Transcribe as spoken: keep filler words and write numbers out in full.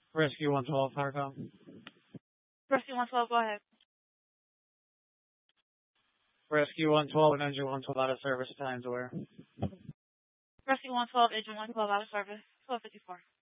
Rescue one twelve, Harcom. Rescue one twelve, go ahead. Rescue one twelve and Engine one twelve out of service, Times Square. Rescue one twelve, Engine one twelve out of service, twelve fifty-four.